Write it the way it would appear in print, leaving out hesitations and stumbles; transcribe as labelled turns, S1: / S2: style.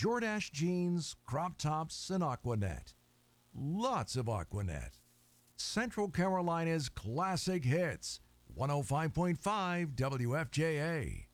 S1: Jordache jeans, crop tops, and Aquanet. Lots of Aquanet. Central Carolina's classic hits. 105.5 WFJA.